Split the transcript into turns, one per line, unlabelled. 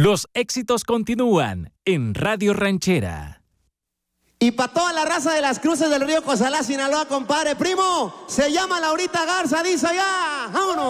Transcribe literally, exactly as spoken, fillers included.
Los éxitos continúan en Radio Ranchera.
Y para toda la raza de las cruces del río Cozalá, Sinaloa, compadre, primo, se llama Laurita Garza, dice allá, vámonos.